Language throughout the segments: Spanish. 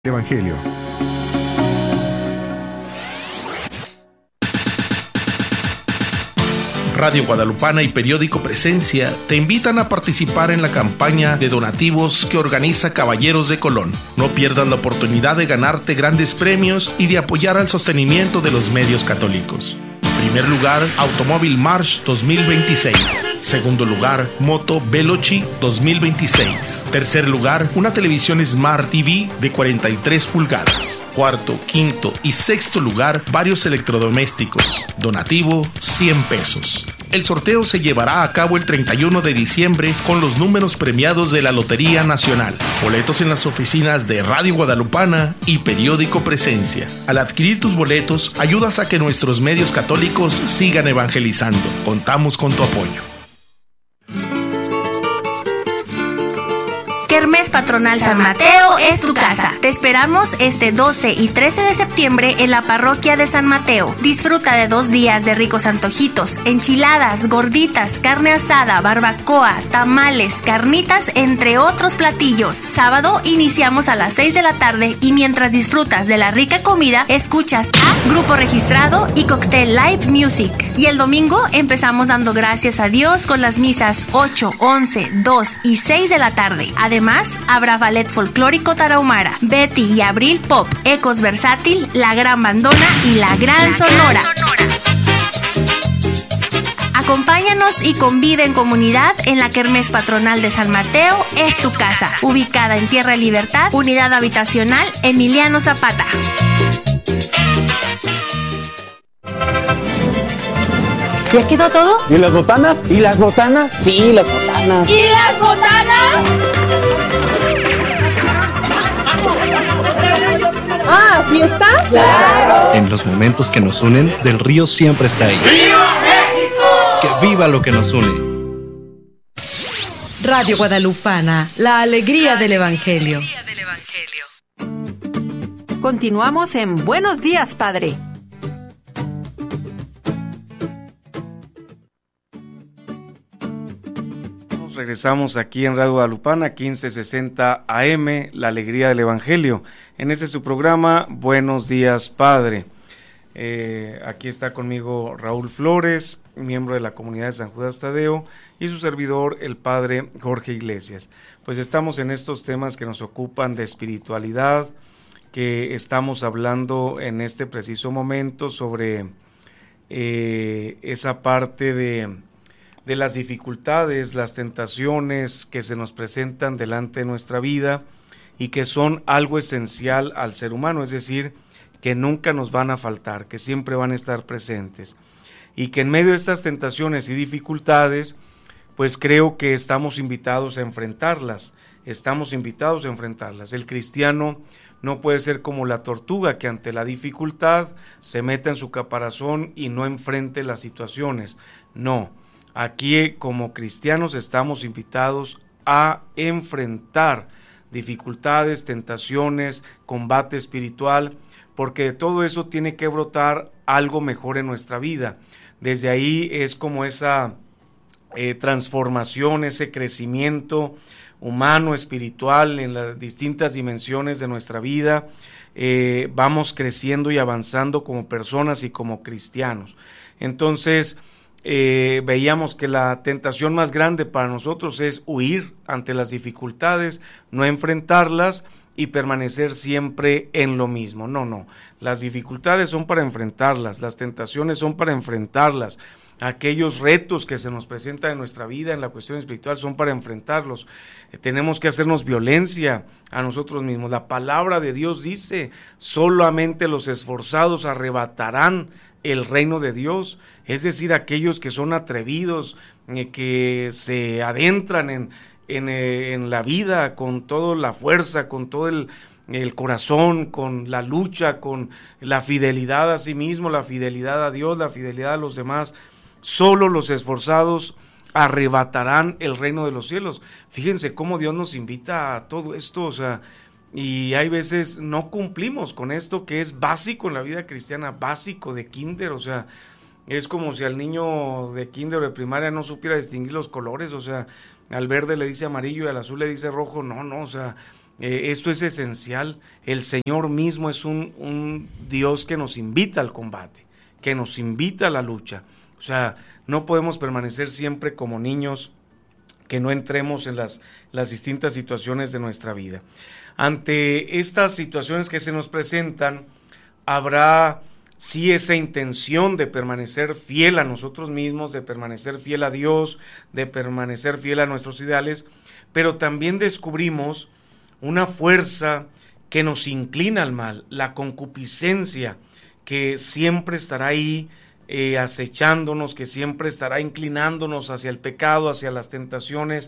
Evangelio. Radio Guadalupana y Periódico Presencia te invitan a participar en la campaña de donativos que organiza Caballeros de Colón. No pierdas la oportunidad de ganarte grandes premios y de apoyar al sostenimiento de los medios católicos. Primer lugar, Automóvil March 2026. Segundo lugar, Moto Veloci 2026. Tercer lugar, una televisión Smart TV de 43 pulgadas. Cuarto, quinto y sexto lugar, varios electrodomésticos. Donativo, 100 pesos. El sorteo se llevará a cabo el 31 de diciembre con los números premiados de la Lotería Nacional. Boletos en las oficinas de Radio Guadalupana y Periódico Presencia. Al adquirir tus boletos, ayudas a que nuestros medios católicos sigan evangelizando. Contamos con tu apoyo. Kermés Patronal San Mateo es tu casa. Te esperamos este 12 y 13 de septiembre en la parroquia de San Mateo. Disfruta de 2 días de ricos antojitos, enchiladas, gorditas, carne asada, barbacoa, tamales, carnitas, entre otros platillos. Sábado iniciamos a las 6 de la tarde y mientras disfrutas de la rica comida, escuchas a Grupo Registrado y Cocktail Live Music. Y el domingo empezamos dando gracias a Dios con las misas 8, 11, 2 y 6 de la tarde. Además, habrá ballet folclórico tarahumara, Betty y Abril Pop, Ecos Versátil, La Gran Bandona y La Gran Sonora. Acompáñanos y convive en comunidad en la Kermés Patronal de San Mateo es tu casa, ubicada en Tierra Libertad, Unidad Habitacional Emiliano Zapata. ¿Ya quedó todo? ¿Y las botanas? ¿Y las botanas? Sí, las botanas. ¿Y las botanas? Ah, ¿fiesta? ¡Claro! En los momentos que nos unen, Del Río siempre está ahí. ¡Viva México! ¡Que viva lo que nos une! Radio Guadalupana, la alegría del Evangelio. Continuamos en Buenos Días, Padre. Regresamos aquí en Radio Guadalupana, 1560 AM, la alegría del Evangelio. En este su programa, Buenos Días, Padre. Aquí está conmigo Raúl Flores, miembro de la comunidad de San Judas Tadeo, y su servidor, el Padre Jorge Iglesias. Pues estamos en estos temas que nos ocupan de espiritualidad, que estamos hablando en este preciso momento sobre esa parte de las dificultades, las tentaciones que se nos presentan delante de nuestra vida y que son algo esencial al ser humano, es decir, que nunca nos van a faltar, que siempre van a estar presentes. Y que en medio de estas tentaciones y dificultades, pues creo que estamos invitados a enfrentarlas, El cristiano no puede ser como la tortuga que ante la dificultad se meta en su caparazón y no enfrente las situaciones. No. Aquí como cristianos estamos invitados a enfrentar dificultades, tentaciones, combate espiritual, porque de todo eso tiene que brotar algo mejor en nuestra vida. Desde ahí es como esa transformación, ese crecimiento humano, espiritual en las distintas dimensiones de nuestra vida. Vamos creciendo y avanzando como personas y como cristianos. Entonces, veíamos que la tentación más grande para nosotros es huir ante las dificultades, no enfrentarlas y permanecer siempre en lo mismo. No, las dificultades son para enfrentarlas, las tentaciones son para enfrentarlas, aquellos retos que se nos presentan en nuestra vida en la cuestión espiritual son para enfrentarlos. Tenemos que hacernos violencia a nosotros mismos. La palabra de Dios dice, solamente los esforzados arrebatarán el reino de Dios, es decir, aquellos que son atrevidos, que se adentran en la vida con toda la fuerza, con todo el corazón, con la lucha, con la fidelidad a sí mismo, la fidelidad a Dios, la fidelidad a los demás. Solo los esforzados arrebatarán el reino de los cielos. Fíjense cómo Dios nos invita a todo esto, y hay veces no cumplimos con esto que es básico en la vida cristiana, básico de kinder, es como si al niño de kinder o de primaria no supiera distinguir los colores, al verde le dice amarillo y al azul le dice rojo, no, Esto es esencial. El Señor mismo es un Dios que nos invita al combate, que nos invita a la lucha. O sea, no podemos permanecer siempre como niños que no entremos en las distintas situaciones de nuestra vida. Ante estas situaciones que se nos presentan, habrá sí esa intención de permanecer fiel a nosotros mismos, de permanecer fiel a Dios, de permanecer fiel a nuestros ideales, pero también descubrimos una fuerza que nos inclina al mal, la concupiscencia, que siempre estará ahí acechándonos, que siempre estará inclinándonos hacia el pecado, hacia las tentaciones.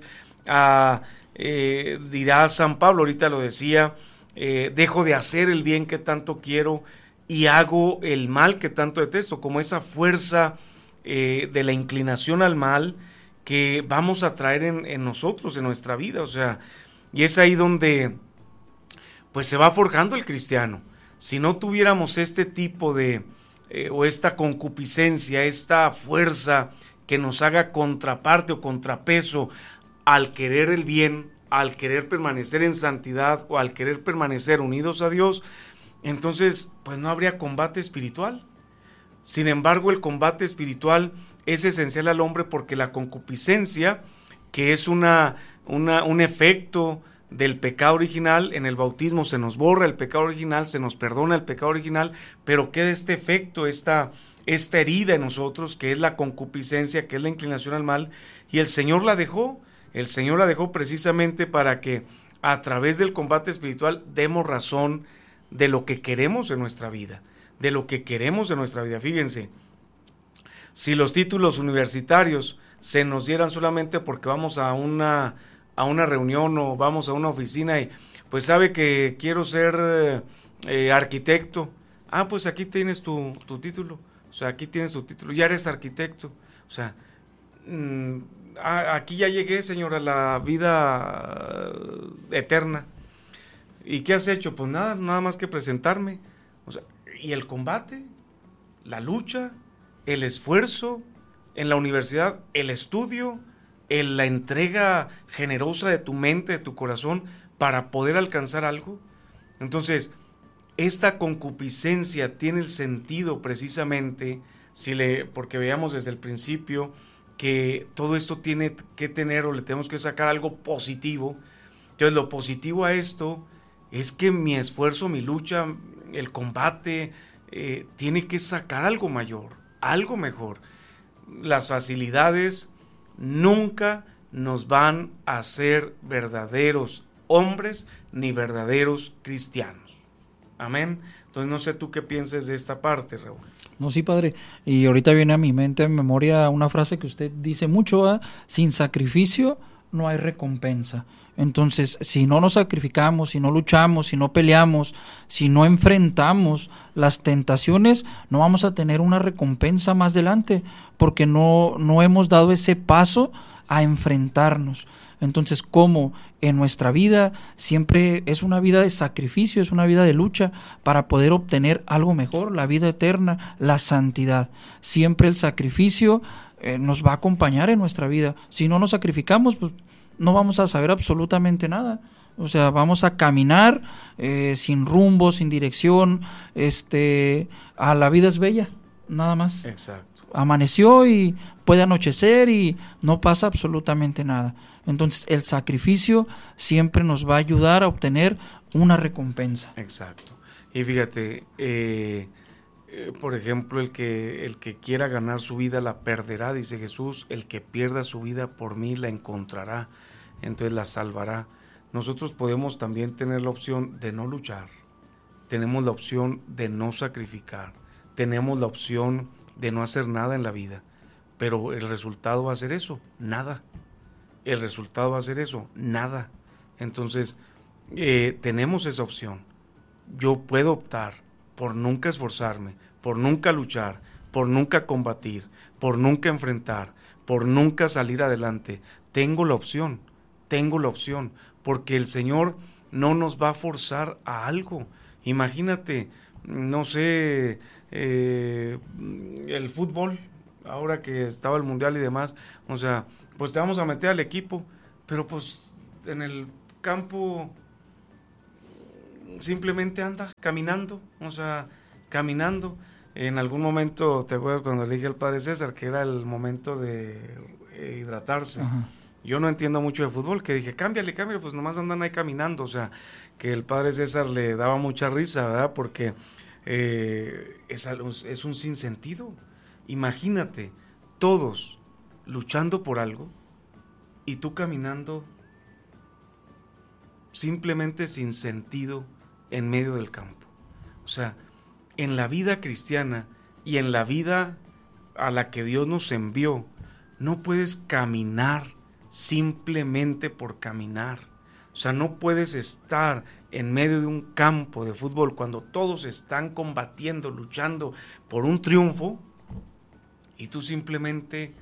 Dirá San Pablo, ahorita lo decía, dejo de hacer el bien que tanto quiero y hago el mal que tanto detesto, como esa fuerza de la inclinación al mal que vamos a traer en nosotros, en nuestra vida. O sea, y es ahí donde pues se va forjando el cristiano. Si no tuviéramos este tipo de o esta concupiscencia, esta fuerza que nos haga contraparte o contrapeso al querer el bien, al querer permanecer en santidad o al querer permanecer unidos a Dios, entonces pues no habría combate espiritual. Sin embargo, el combate espiritual es esencial al hombre porque la concupiscencia, que es un efecto del pecado original, en el bautismo se nos borra el pecado original, se nos perdona el pecado original, pero queda este efecto, esta herida en nosotros, que es la concupiscencia, que es la inclinación al mal, y el Señor la dejó precisamente para que a través del combate espiritual demos razón de lo que queremos en nuestra vida, Fíjense, si los títulos universitarios se nos dieran solamente porque vamos a una reunión o vamos a una oficina y pues sabe que quiero ser arquitecto, pues aquí tienes tu título, o sea, aquí tienes tu título, ya eres arquitecto, o sea, aquí ya llegué, Señor, a la vida eterna. ¿Y qué has hecho? Pues nada más que presentarme. O sea, y el combate, la lucha, el esfuerzo en la universidad, el estudio, la entrega generosa de tu mente, de tu corazón, para poder alcanzar algo. Entonces, esta concupiscencia tiene el sentido precisamente, porque veamos desde el principio que todo esto tiene que tener, o le tenemos que sacar algo positivo. Entonces, lo positivo a esto es que mi esfuerzo, mi lucha, el combate, tiene que sacar algo mayor, algo mejor. Las facilidades nunca nos van a hacer verdaderos hombres ni verdaderos cristianos. Amén. Entonces no sé tú qué pienses de esta parte, Raúl. No, sí, padre. Y ahorita viene a mi mente, en memoria, una frase que usted dice mucho, ¿verdad? Sin sacrificio no hay recompensa. Entonces, si no nos sacrificamos, si no luchamos, si no peleamos, si no enfrentamos las tentaciones, no vamos a tener una recompensa más adelante, porque no hemos dado ese paso a enfrentarnos. Entonces, como en nuestra vida siempre es una vida de sacrificio, es una vida de lucha para poder obtener algo mejor, la vida eterna, la santidad. Siempre el sacrificio nos va a acompañar en nuestra vida. Si no nos sacrificamos, pues no vamos a saber absolutamente nada. O sea, vamos a caminar sin rumbo, sin dirección. A la vida es bella, nada más. Exacto. Amaneció y puede anochecer y no pasa absolutamente nada. Entonces, el sacrificio siempre nos va a ayudar a obtener una recompensa. Exacto. Y fíjate, por ejemplo, el que quiera ganar su vida la perderá, dice Jesús. El que pierda su vida por mí la encontrará, entonces la salvará. Nosotros podemos también tener la opción de no luchar, tenemos la opción de no sacrificar, tenemos la opción de no hacer nada en la vida, pero el resultado va a ser eso, nada. El resultado va a ser eso, nada. Entonces, tenemos esa opción. Yo puedo optar por nunca esforzarme, por nunca luchar, por nunca combatir, por nunca enfrentar, por nunca salir adelante. Tengo la opción, porque el Señor no nos va a forzar a algo. Imagínate, no sé, el fútbol, ahora que estaba el mundial y demás, o sea, pues te vamos a meter al equipo, pero pues en el campo simplemente anda caminando, caminando. En algún momento, ¿te acuerdas cuando le dije al padre César que era el momento de hidratarse? Ajá. Yo no entiendo mucho de fútbol, que dije, cámbiale, pues nomás andan ahí caminando, que el padre César le daba mucha risa, ¿verdad? Porque es un sinsentido. Imagínate, todos luchando por algo y tú caminando simplemente sin sentido en medio del campo. En la vida cristiana y en la vida a la que Dios nos envió, no puedes caminar simplemente por caminar. No puedes estar en medio de un campo de fútbol cuando todos están combatiendo, luchando por un triunfo y tú simplemente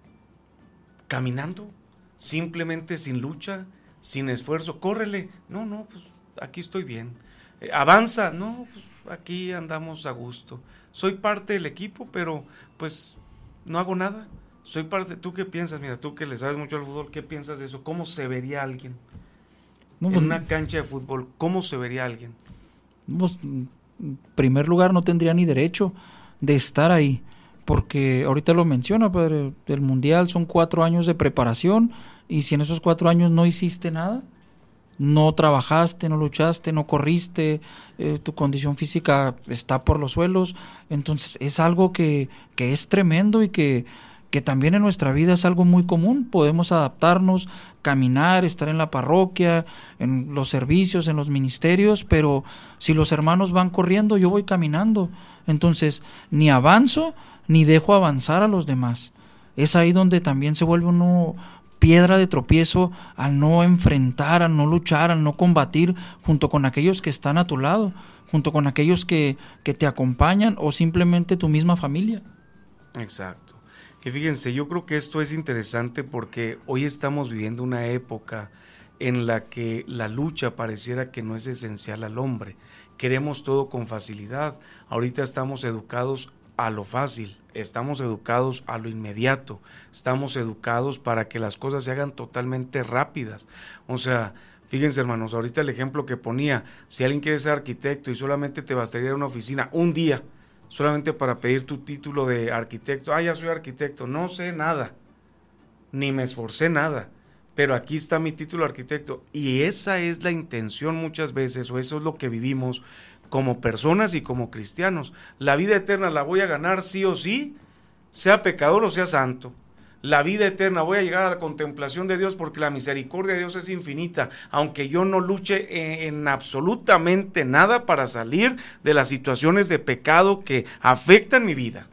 caminando, simplemente sin lucha, sin esfuerzo. Córrele, no, pues aquí estoy bien. Avanza, no, pues aquí andamos a gusto. Soy parte del equipo, pero pues no hago nada. Soy parte. ¿Tú qué piensas? Mira, tú que le sabes mucho al fútbol, ¿qué piensas de eso? ¿Cómo se vería alguien? No, en una cancha de fútbol, ¿cómo se vería alguien? Pues, en primer lugar, no tendría ni derecho de estar ahí, porque ahorita lo menciona, padre, el Mundial son 4 años de preparación, y si en esos 4 años no hiciste nada, no trabajaste, no luchaste, no corriste, tu condición física está por los suelos, entonces es algo que es tremendo y que también en nuestra vida es algo muy común. Podemos adaptarnos, caminar, estar en la parroquia, en los servicios, en los ministerios, pero si los hermanos van corriendo, yo voy caminando. Entonces, ni avanzo, ni dejo avanzar a los demás. Es ahí donde también se vuelve uno piedra de tropiezo al no enfrentar, al no luchar, al no combatir junto con aquellos que están a tu lado, junto con aquellos que te acompañan o simplemente tu misma familia. Exacto. Y fíjense, yo creo que esto es interesante porque hoy estamos viviendo una época en la que la lucha pareciera que no es esencial al hombre. Queremos todo con facilidad. Ahorita estamos educados a lo fácil, estamos educados a lo inmediato, estamos educados para que las cosas se hagan totalmente rápidas. Fíjense, hermanos, ahorita el ejemplo que ponía, si alguien quiere ser arquitecto y solamente te bastaría una oficina un día, solamente para pedir tu título de arquitecto. Ya soy arquitecto, no sé nada, ni me esforcé nada, pero aquí está mi título de arquitecto. Y esa es la intención muchas veces, o eso es lo que vivimos como personas y como cristianos. La vida eterna la voy a ganar sí o sí, sea pecador o sea santo. La vida eterna, voy a llegar a la contemplación de Dios porque la misericordia de Dios es infinita, aunque yo no luche en absolutamente nada para salir de las situaciones de pecado que afectan mi vida.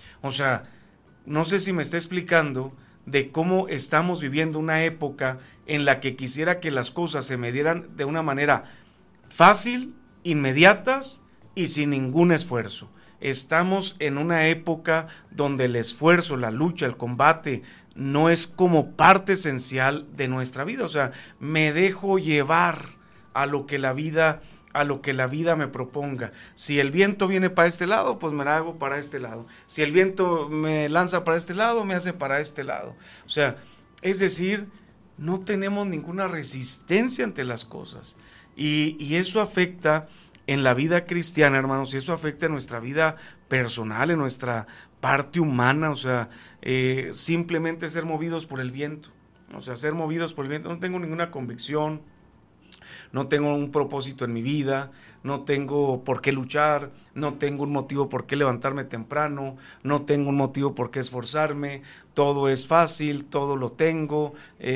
No sé si me está explicando de cómo estamos viviendo una época en la que quisiera que las cosas se me dieran de una manera fácil, inmediatas y sin ningún esfuerzo. Estamos en una época donde el esfuerzo, la lucha, el combate no es como parte esencial de nuestra vida. Me dejo llevar a lo que la vida me proponga. Si el viento viene para este lado, pues me la hago para este lado. Si el viento me lanza para este lado, me hace para este lado. Es decir, no tenemos ninguna resistencia ante las cosas. Y eso afecta en la vida cristiana, hermanos, y eso afecta en nuestra vida personal, en nuestra parte humana, simplemente ser movidos por el viento, ser movidos por el viento. No tengo ninguna convicción, no tengo un propósito en mi vida, no tengo por qué luchar, no tengo un motivo por qué levantarme temprano, no tengo un motivo por qué esforzarme, todo es fácil, todo lo tengo,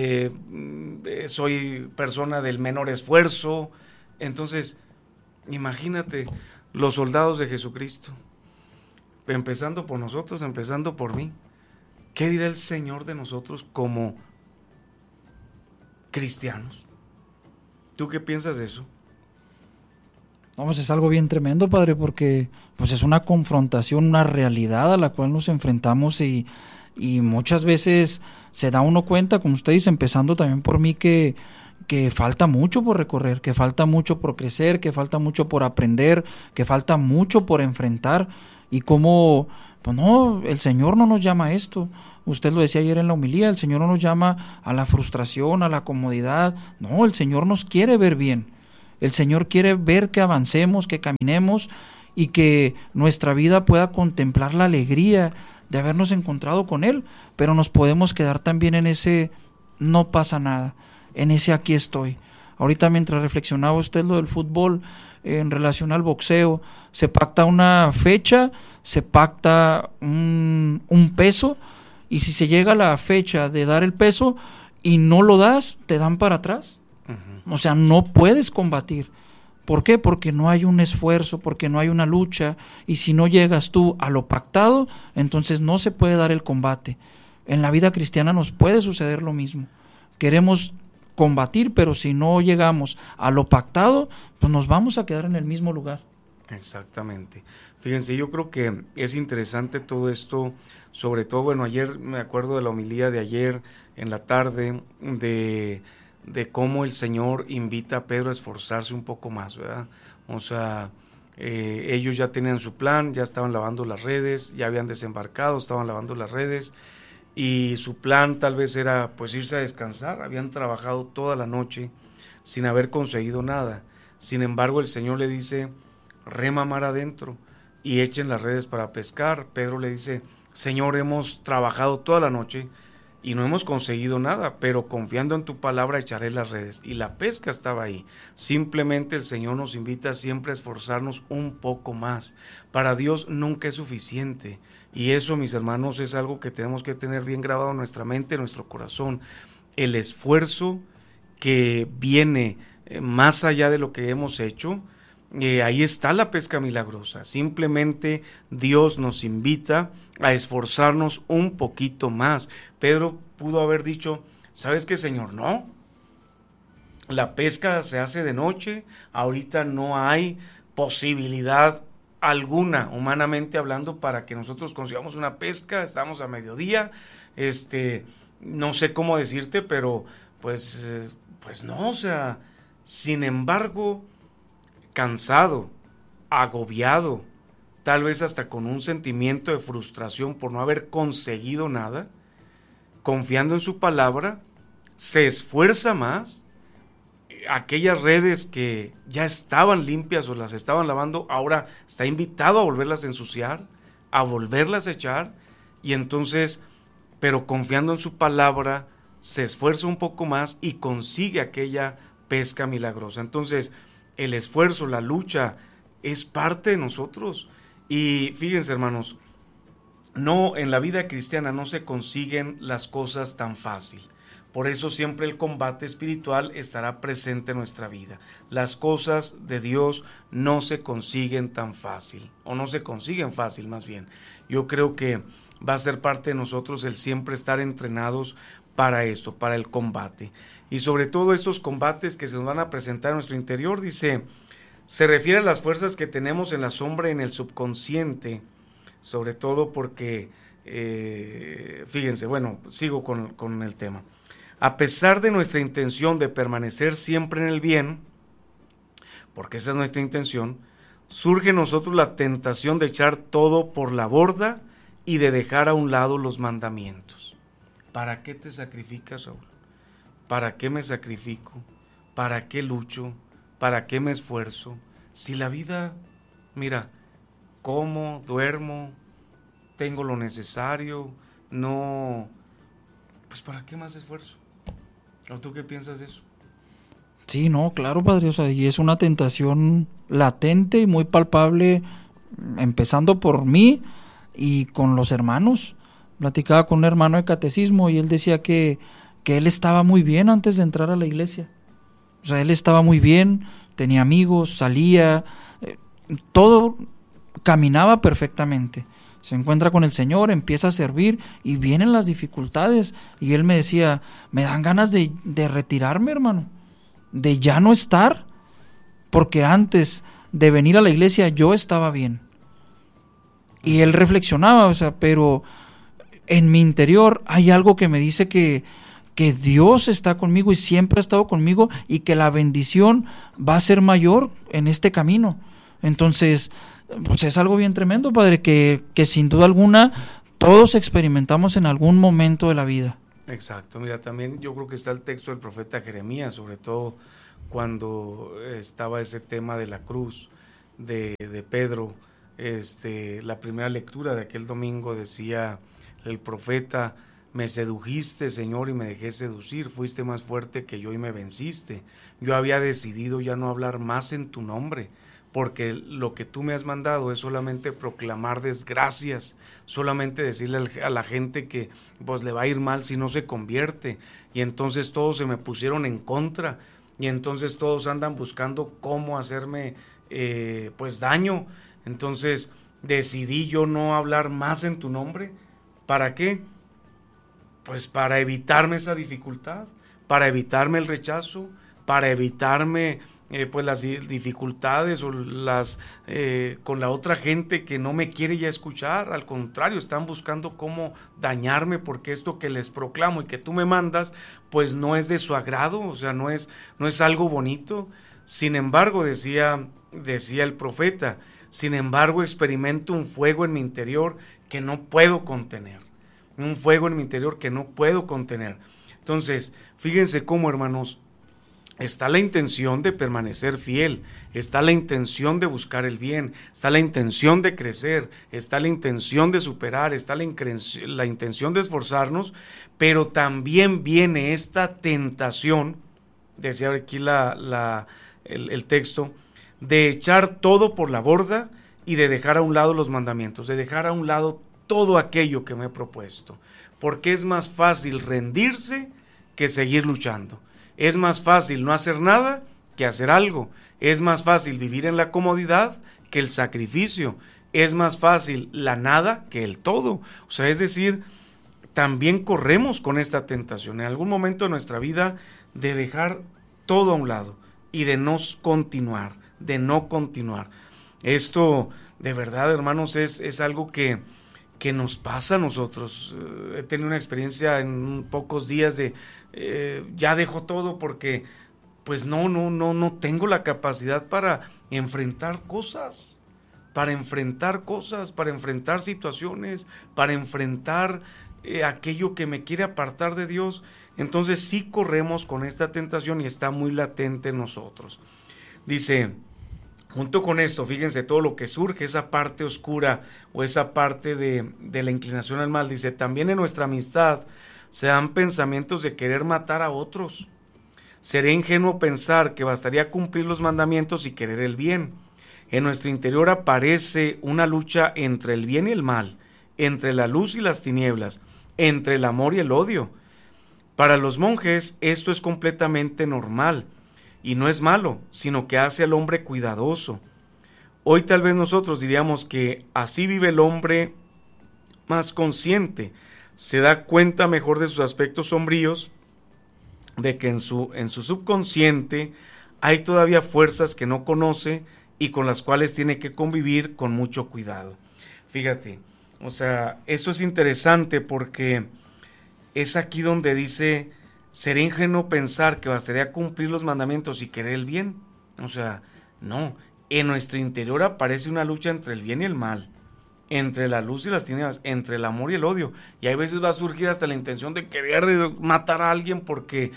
soy persona del menor esfuerzo. Entonces, imagínate los soldados de Jesucristo, empezando por nosotros, empezando por mí. ¿Qué dirá el Señor de nosotros como cristianos? ¿Tú qué piensas de eso? Pues es algo bien tremendo, padre, porque pues es una confrontación, una realidad a la cual nos enfrentamos y muchas veces se da uno cuenta, como usted dice, empezando también por mí, que falta mucho por recorrer, que falta mucho por crecer, que falta mucho por aprender, que falta mucho por enfrentar, y como, pues no, el Señor no nos llama a esto. Usted lo decía ayer en la homilía, el Señor no nos llama a la frustración, a la comodidad. No, el Señor nos quiere ver bien. El Señor quiere ver que avancemos, que caminemos y que nuestra vida pueda contemplar la alegría de habernos encontrado con Él, pero nos podemos quedar también en ese no pasa nada, en ese aquí estoy. Ahorita mientras reflexionaba usted lo del fútbol, en relación al boxeo, se pacta una fecha, se pacta un peso, y si se llega a la fecha de dar el peso y no lo das, te dan para atrás. O sea, no puedes combatir. ¿Por qué? Porque no hay un esfuerzo, porque no hay una lucha, y si no llegas tú a lo pactado, entonces no se puede dar el combate. En la vida cristiana nos puede suceder lo mismo. Queremos combatir, pero si no llegamos a lo pactado, pues nos vamos a quedar en el mismo lugar. Exactamente. Fíjense, yo creo que es interesante todo esto, sobre todo, bueno, ayer me acuerdo de la homilía de ayer en la tarde, de cómo el Señor invita a Pedro a esforzarse un poco más, ¿verdad? O sea, ellos ya tenían su plan, ya estaban lavando las redes, ya habían desembarcado, estaban lavando las redes, y su plan tal vez era pues irse a descansar. Habían trabajado toda la noche sin haber conseguido nada. Sin embargo, el Señor le dice, rema mar adentro y echen las redes para pescar. Pedro le dice, Señor, hemos trabajado toda la noche y no hemos conseguido nada, pero confiando en tu palabra echaré las redes. Y la pesca estaba ahí. Simplemente el Señor nos invita siempre a esforzarnos un poco más. Para Dios nunca es suficiente. Y eso, mis hermanos, es algo que tenemos que tener bien grabado en nuestra mente, en nuestro corazón. El esfuerzo que viene más allá de lo que hemos hecho, ahí está la pesca milagrosa. Simplemente Dios nos invita a esforzarnos un poquito más. Pedro pudo haber dicho, ¿sabes qué, Señor? No, la pesca se hace de noche, ahorita no hay posibilidad alguna, humanamente hablando, para que nosotros consigamos una pesca, estamos a mediodía, no sé cómo decirte, pero pues no, o sea, sin embargo, cansado, agobiado, tal vez hasta con un sentimiento de frustración por no haber conseguido nada, confiando en su palabra, se esfuerza más. Aquellas redes que ya estaban limpias o las estaban lavando, ahora está invitado a volverlas a ensuciar, a volverlas a echar, y entonces, pero confiando en su palabra, se esfuerza un poco más y consigue aquella pesca milagrosa. Entonces, el esfuerzo, la lucha, es parte de nosotros. Y fíjense, hermanos, no, en la vida cristiana no se consiguen las cosas tan fácil. Por eso siempre el combate espiritual estará presente en nuestra vida. Las cosas de Dios no se consiguen tan fácil, o no se consiguen fácil más bien. Yo creo que va a ser parte de nosotros el siempre estar entrenados para eso, para el combate. Y sobre todo estos combates que se nos van a presentar en nuestro interior, dice, se refiere a las fuerzas que tenemos en la sombra y en el subconsciente, sobre todo porque, fíjense, bueno, sigo con el tema. A pesar de nuestra intención de permanecer siempre en el bien, porque esa es nuestra intención, surge en nosotros la tentación de echar todo por la borda y de dejar a un lado los mandamientos. ¿Para qué te sacrificas, Raúl? ¿Para qué me sacrifico? ¿Para qué lucho? ¿Para qué me esfuerzo? Si la vida, mira, como, duermo, tengo lo necesario, no, pues ¿para qué más esfuerzo? ¿O tú qué piensas de eso? Sí, no, claro, padre, o sea, y es una tentación latente y muy palpable, empezando por mí y con los hermanos. Platicaba con un hermano de catecismo y él decía que él estaba muy bien antes de entrar a la iglesia. O sea, él estaba muy bien, tenía amigos, salía, todo caminaba perfectamente. Se encuentra con el Señor, empieza a servir y vienen las dificultades. Y él me decía, me dan ganas de retirarme, hermano, de ya no estar, porque antes de venir a la iglesia yo estaba bien. Y él reflexionaba, o sea, pero en mi interior hay algo que me dice que Dios está conmigo y siempre ha estado conmigo y que la bendición va a ser mayor en este camino. Entonces, pues es algo bien tremendo, padre, que sin duda alguna todos experimentamos en algún momento de la vida. Exacto, mira, también yo creo que está el texto del profeta Jeremías, sobre todo cuando estaba ese tema de la cruz de Pedro. La primera lectura de aquel domingo decía el profeta: me sedujiste, Señor, y me dejé seducir, fuiste más fuerte que yo y me venciste. Yo había decidido ya no hablar más en tu nombre, porque lo que tú me has mandado es solamente proclamar desgracias, solamente decirle a la gente que pues le va a ir mal si no se convierte. Y entonces todos se me pusieron en contra, y entonces todos andan buscando cómo hacerme pues daño. Entonces decidí yo no hablar más en tu nombre. ¿Para qué? Pues para evitarme esa dificultad, para evitarme el rechazo, para evitarme pues las dificultades o con la otra gente que no me quiere ya escuchar. Al contrario, están buscando cómo dañarme, porque esto que les proclamo y que tú me mandas pues no es de su agrado, o sea, no es algo bonito. Sin embargo, decía el profeta, sin embargo experimento un fuego en mi interior que no puedo contener. Un fuego en mi interior que no puedo contener. Entonces, fíjense cómo, hermanos, está la intención de permanecer fiel, está la intención de buscar el bien, está la intención de crecer, está la intención de superar, está la intención de esforzarnos, pero también viene esta tentación, decía aquí el texto, de echar todo por la borda y de dejar a un lado los mandamientos, de dejar a un lado todo aquello que me he propuesto, porque es más fácil rendirse que seguir luchando. Es más fácil no hacer nada que hacer algo. Es más fácil vivir en la comodidad que el sacrificio. Es más fácil la nada que el todo. O sea, es decir, también corremos con esta tentación en algún momento de nuestra vida de dejar todo a un lado y de no continuar, Esto, de verdad, hermanos, es algo que nos pasa a nosotros. He tenido una experiencia en pocos días de ya dejo todo porque pues no tengo la capacidad para enfrentar cosas, para enfrentar situaciones, para enfrentar aquello que me quiere apartar de Dios. Entonces sí corremos con esta tentación y está muy latente en nosotros. Dice, junto con esto, fíjense todo lo que surge, esa parte oscura o esa parte de la inclinación al mal. Dice, también en nuestra amistad se dan pensamientos de querer matar a otros. Sería ingenuo pensar que bastaría cumplir los mandamientos y querer el bien. En nuestro interior aparece una lucha entre el bien y el mal, entre la luz y las tinieblas, entre el amor y el odio. Para los monjes esto es completamente normal. Y no es malo, sino que hace al hombre cuidadoso. Hoy tal vez nosotros diríamos que así vive el hombre más consciente, se da cuenta mejor de sus aspectos sombríos, de que en su subconsciente hay todavía fuerzas que no conoce y con las cuales tiene que convivir con mucho cuidado. Fíjate, o sea, eso es interesante porque es aquí donde dice, sería ingenuo pensar que bastaría cumplir los mandamientos y querer el bien. O sea, no, en nuestro interior aparece una lucha entre el bien y el mal, entre la luz y las tinieblas, entre el amor y el odio. Y hay veces va a surgir hasta la intención de querer matar a alguien porque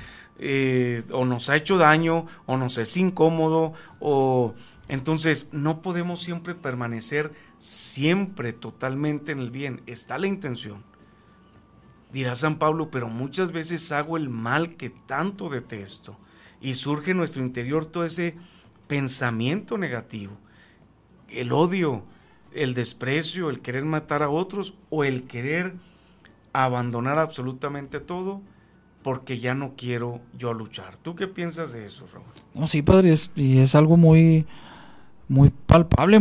o nos ha hecho daño, o nos es incómodo, o entonces no podemos siempre permanecer siempre totalmente en el bien. Está la intención. Dirá San Pablo, pero muchas veces hago el mal que tanto detesto. Y surge en nuestro interior todo ese pensamiento negativo, el odio, el desprecio, el querer matar a otros o el querer abandonar absolutamente todo porque ya no quiero yo luchar. ¿Tú qué piensas de eso, Raúl? No, sí, padre, es algo muy palpable,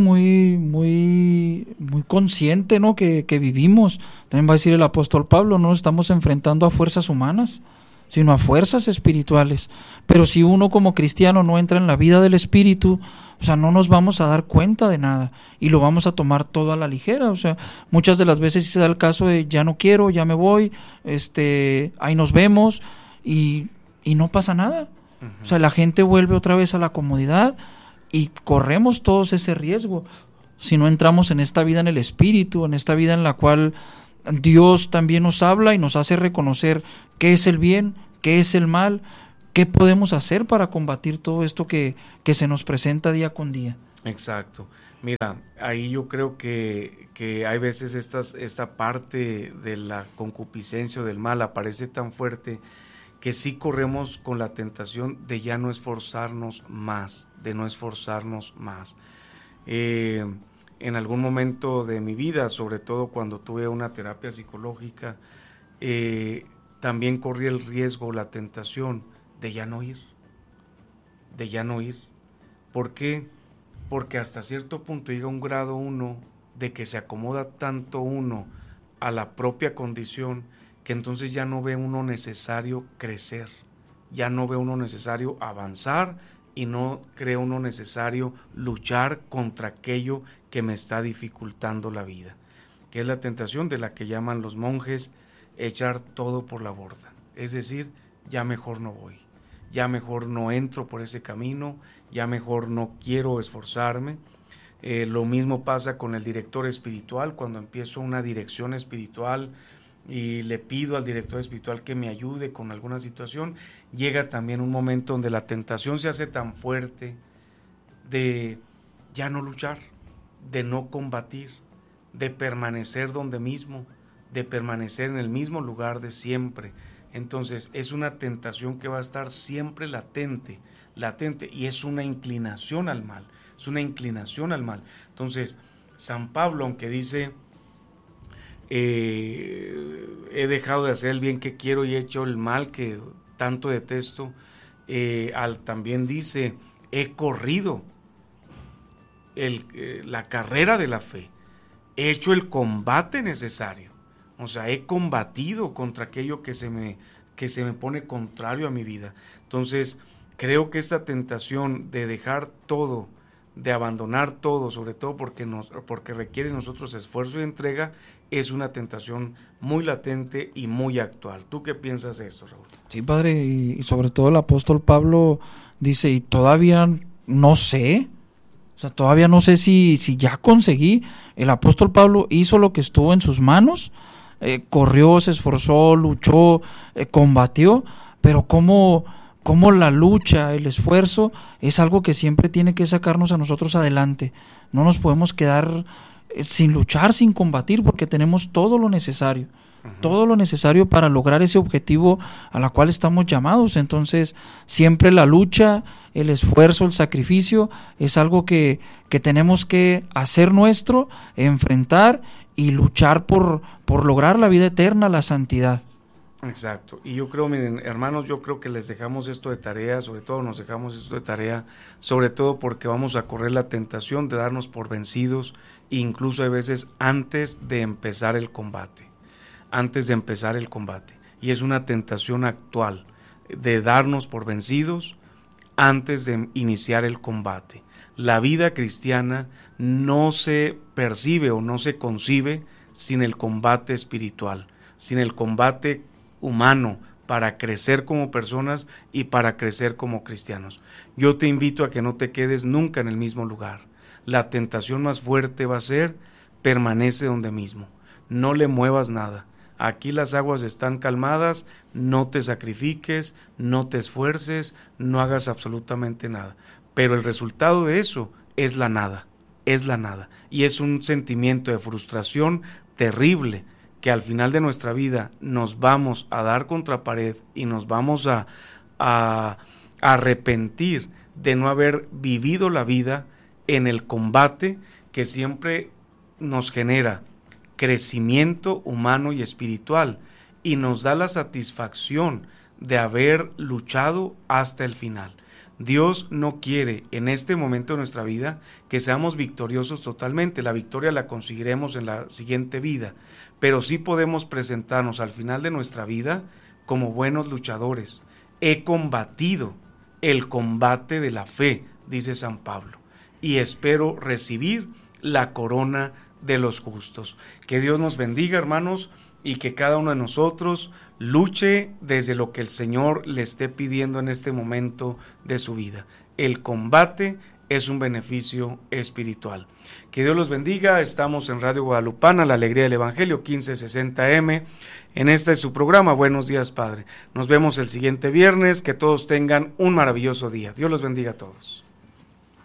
muy consciente, ¿no? Que vivimos. También va a decir el apóstol Pablo, no nos estamos enfrentando a fuerzas humanas, sino a fuerzas espirituales. Pero si uno como cristiano no entra en la vida del espíritu, o sea, no nos vamos a dar cuenta de nada y lo vamos a tomar todo a la ligera. O sea, muchas de las veces se da el caso de ya no quiero, ya me voy, ahí nos vemos y no pasa nada. Uh-huh. O sea, la gente vuelve otra vez a la comodidad y corremos todos ese riesgo si no entramos en esta vida en el espíritu, en esta vida en la cual Dios también nos habla y nos hace reconocer qué es el bien, qué es el mal, ¿qué podemos hacer para combatir todo esto que se nos presenta día con día? Exacto. Mira, ahí yo creo que hay veces esta parte de la concupiscencia o del mal aparece tan fuerte que sí corremos con la tentación de ya no esforzarnos más, En algún momento de mi vida, sobre todo cuando tuve una terapia psicológica, también corrí el riesgo, la tentación de ya no ir. ¿Por qué? Porque hasta cierto punto llega un grado uno de que se acomoda tanto uno a la propia condición que entonces ya no ve uno necesario crecer, ya no ve uno necesario avanzar y no cree uno necesario luchar contra aquello que me está dificultando la vida, que es la tentación de la que llaman los monjes echar todo por la borda, es decir, ya mejor no voy, ya mejor no entro por ese camino, ya mejor no quiero esforzarme. Lo mismo pasa con el director espiritual. Cuando empiezo una dirección espiritual y le pido al director espiritual que me ayude con alguna situación, llega también un momento donde la tentación se hace tan fuerte de ya no luchar, de no combatir, de permanecer donde mismo, de permanecer en el mismo lugar de siempre. Entonces es una tentación que va a estar siempre latente, y es una inclinación al mal, Entonces San Pablo, aunque dice he dejado de hacer el bien que quiero y he hecho el mal que tanto detesto, también dice he corrido la carrera de la fe, he hecho el combate necesario, o sea, he combatido contra aquello que se me pone contrario a mi vida. Entonces creo que esta tentación de dejar todo, de abandonar todo, sobre todo porque requiere de nosotros esfuerzo y entrega, es una tentación muy latente y muy actual. ¿Tú qué piensas de eso, Raúl? Sí, padre, y sobre todo el apóstol Pablo dice, y todavía no sé, o sea, todavía no sé si ya conseguí. El apóstol Pablo hizo lo que estuvo en sus manos, corrió, se esforzó, luchó, combatió, pero ¿cómo la lucha, el esfuerzo es algo que siempre tiene que sacarnos a nosotros adelante? No nos podemos quedar sin luchar, sin combatir, porque tenemos todo lo necesario, para lograr ese objetivo a la cual estamos llamados. Entonces siempre la lucha, el esfuerzo, el sacrificio es algo que tenemos que hacer nuestro, enfrentar y luchar por lograr la vida eterna, la santidad. Exacto, y yo creo, miren, hermanos, yo creo que les dejamos esto de tarea, sobre todo nos dejamos esto de tarea, sobre todo porque vamos a correr la tentación de darnos por vencidos, incluso a veces antes de empezar el combate, y es una tentación actual de darnos por vencidos antes de iniciar el combate. La vida cristiana no se percibe o no se concibe sin el combate espiritual, sin el combate humano para crecer como personas y para crecer como cristianos. Yo te invito a que no te quedes nunca en el mismo lugar. La tentación más fuerte va a ser permanece donde mismo, no le muevas nada. Aquí las aguas están calmadas, no te sacrifiques, no te esfuerces, no hagas absolutamente nada. Pero el resultado de eso es la nada, y es un sentimiento de frustración terrible, que al final de nuestra vida nos vamos a dar contra pared y nos vamos a arrepentir de no haber vivido la vida en el combate que siempre nos genera crecimiento humano y espiritual y nos da la satisfacción de haber luchado hasta el final. Dios no quiere en este momento de nuestra vida que seamos victoriosos totalmente. La victoria la conseguiremos en la siguiente vida, pero sí podemos presentarnos al final de nuestra vida como buenos luchadores. He combatido el combate de la fe, dice San Pablo, y espero recibir la corona de los justos. Que Dios nos bendiga, hermanos, y que cada uno de nosotros luche desde lo que el Señor le esté pidiendo en este momento de su vida. El combate es un beneficio espiritual. Que Dios los bendiga. Estamos en Radio Guadalupana, La Alegría del Evangelio, 1560M. En este es su programa, Buenos Días, Padre. Nos vemos el siguiente viernes. Que todos tengan un maravilloso día. Dios los bendiga a todos.